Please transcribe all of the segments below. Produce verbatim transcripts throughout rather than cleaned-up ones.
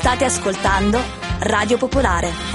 State ascoltando Radio Popolare.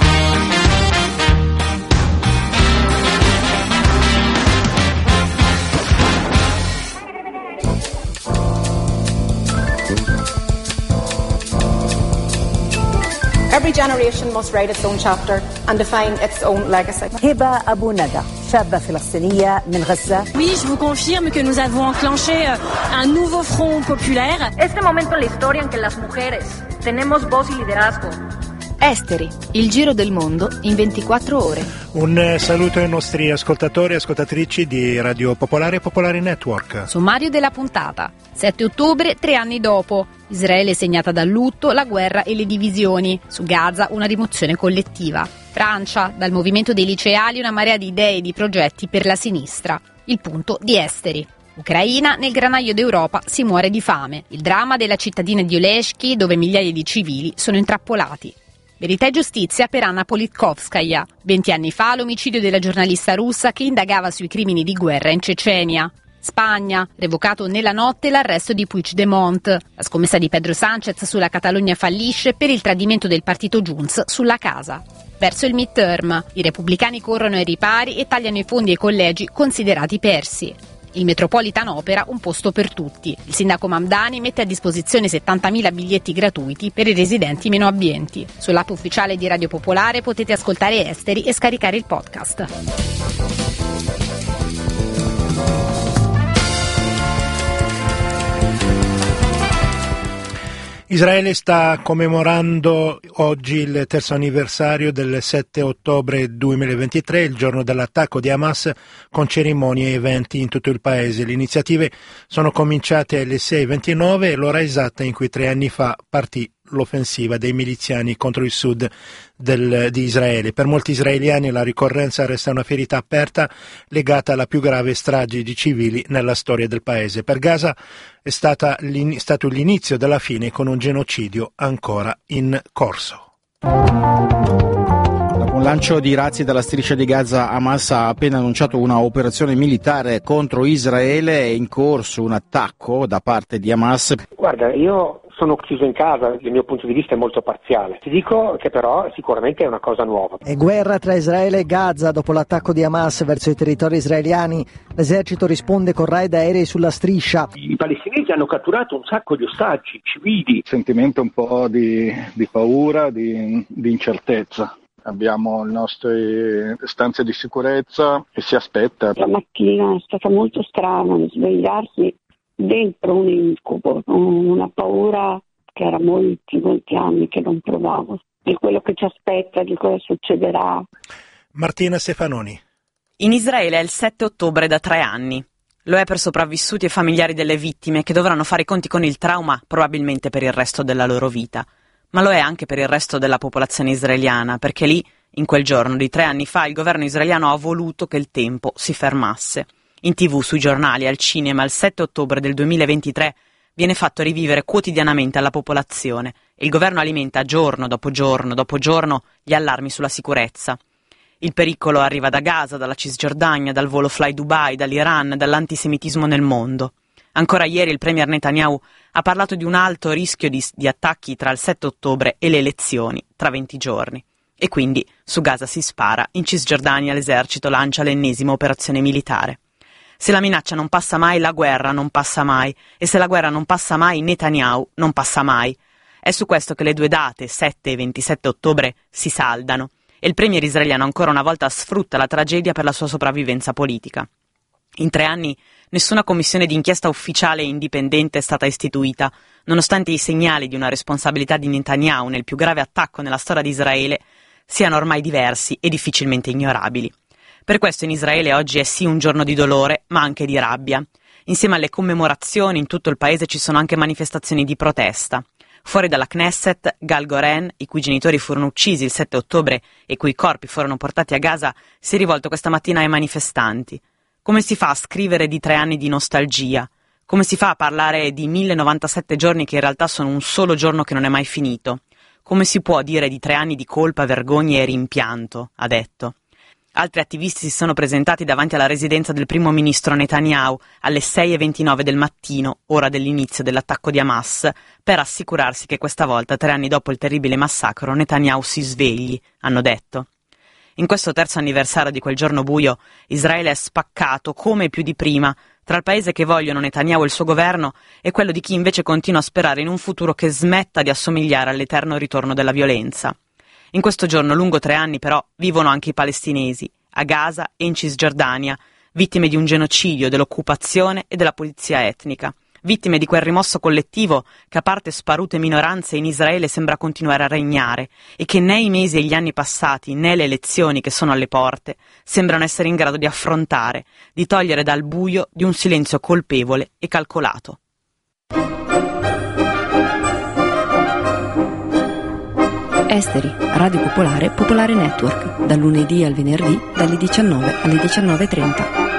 Every generation must write its own chapter and define its own legacy. هبة أبو ندى شابة فلسطينية من غزة. Oui, je vous confirme que nous avons enclenché un nouveau front populaire. Este momento en la historia en que las mujeres tenemos voz y liderazgo. Esteri, il giro del mondo in ventiquattro ore. Un saluto ai nostri ascoltatori e ascoltatrici di Radio Popolare e Popolare Network. Sommario della puntata. sette ottobre, tre anni dopo. Israele segnata dal lutto, la guerra e le divisioni. Su Gaza una rimozione collettiva. Francia, dal movimento dei liceali una marea di idee e di progetti per la sinistra. Il punto di Esteri. Ucraina, nel granaio d'Europa si muore di fame. Il dramma della cittadina di Oleshki, dove migliaia di civili sono intrappolati. Verità e giustizia per Anna Politkovskaya. Venti anni fa l'omicidio della giornalista russa che indagava sui crimini di guerra in Cecenia. Spagna, revocato nella notte l'arresto di Puigdemont. La scommessa di Pedro Sánchez sulla Catalogna fallisce per il tradimento del partito Junts sulla casa. Verso il midterm, i repubblicani corrono ai ripari e tagliano i fondi ai collegi considerati persi. Il Metropolitan Opera un posto per tutti. Il sindaco Mamdani mette a disposizione settantamila biglietti gratuiti per i residenti meno abbienti. Sull'app ufficiale di Radio Popolare potete ascoltare Esteri e scaricare il podcast. Israele sta commemorando oggi il terzo anniversario del sette ottobre duemilaventitré, il giorno dell'attacco di Hamas, con cerimonie e eventi in tutto il paese. Le iniziative sono cominciate alle sei e ventinove, l'ora esatta in cui tre anni fa partì l'offensiva dei miliziani contro il sud del, di Israele. Per molti israeliani la ricorrenza resta una ferita aperta legata alla più grave strage di civili nella storia del paese. Per Gaza è stata, è stato l'inizio della fine con un genocidio ancora in corso. Dopo un lancio di razzi dalla striscia di Gaza, Hamas ha appena annunciato una operazione militare contro Israele. È in corso un attacco da parte di Hamas. Guarda, io sono chiuso in casa, il mio punto di vista è molto parziale. Ti dico che però sicuramente è una cosa nuova. È guerra tra Israele e Gaza dopo l'attacco di Hamas verso i territori israeliani. L'esercito risponde con raid aerei sulla striscia. I palestinesi hanno catturato un sacco di ostaggi civili. Sentimento un po' di, di paura, di, di incertezza. Abbiamo le nostre stanze di sicurezza e si aspetta. La mattina è stata molto strana svegliarsi dentro un incubo, una paura che era molti, molti anni che non provavo, di quello che ci aspetta, di cosa succederà. Martina Stefanoni. In Israele è il sette ottobre da tre anni. Lo è per sopravvissuti e familiari delle vittime che dovranno fare i conti con il trauma probabilmente per il resto della loro vita. Ma lo è anche per il resto della popolazione israeliana, perché lì, in quel giorno di tre anni fa, il governo israeliano ha voluto che il tempo si fermasse. In tv, sui giornali, al cinema, il sette ottobre del duemilaventitré viene fatto rivivere quotidianamente alla popolazione e il governo alimenta giorno dopo giorno dopo giorno gli allarmi sulla sicurezza. Il pericolo arriva da Gaza, dalla Cisgiordania, dal volo Fly Dubai, dall'Iran, dall'antisemitismo nel mondo. Ancora ieri il premier Netanyahu ha parlato di un alto rischio di, di attacchi tra il sette ottobre e le elezioni, tra venti giorni. E quindi su Gaza si spara, in Cisgiordania l'esercito lancia l'ennesima operazione militare. Se la minaccia non passa mai, la guerra non passa mai. E se la guerra non passa mai, Netanyahu non passa mai. È su questo che le due date, sette e ventisette ottobre, si saldano. E il premier israeliano ancora una volta sfrutta la tragedia per la sua sopravvivenza politica. In tre anni nessuna commissione d'inchiesta ufficiale e indipendente è stata istituita, nonostante i segnali di una responsabilità di Netanyahu nel più grave attacco nella storia di Israele siano ormai diversi e difficilmente ignorabili. Per questo in Israele oggi è sì un giorno di dolore, ma anche di rabbia. Insieme alle commemorazioni in tutto il paese ci sono anche manifestazioni di protesta. Fuori dalla Knesset, Gal Goren, i cui genitori furono uccisi il sette ottobre e cui corpi furono portati a Gaza, si è rivolto questa mattina ai manifestanti. Come si fa a scrivere di tre anni di nostalgia? Come si fa a parlare di mille novantasette giorni che in realtà sono un solo giorno che non è mai finito? Come si può dire di tre anni di colpa, vergogna e rimpianto? Ha detto. Altri attivisti si sono presentati davanti alla residenza del primo ministro Netanyahu alle sei e ventinove del mattino, ora dell'inizio dell'attacco di Hamas, per assicurarsi che questa volta, tre anni dopo il terribile massacro, Netanyahu si svegli, hanno detto. In questo terzo anniversario di quel giorno buio, Israele è spaccato, come più di prima, tra il paese che vogliono Netanyahu e il suo governo e quello di chi invece continua a sperare in un futuro che smetta di assomigliare all'eterno ritorno della violenza. In questo giorno, lungo tre anni però, vivono anche i palestinesi, a Gaza e in Cisgiordania, vittime di un genocidio, dell'occupazione e della pulizia etnica, vittime di quel rimosso collettivo che a parte sparute minoranze in Israele sembra continuare a regnare e che né i mesi e gli anni passati né le elezioni che sono alle porte sembrano essere in grado di affrontare, di togliere dal buio di un silenzio colpevole e calcolato. Esteri, Radio Popolare, Popolare Network, dal lunedì al venerdì, dalle diciannove alle diciannove e trenta.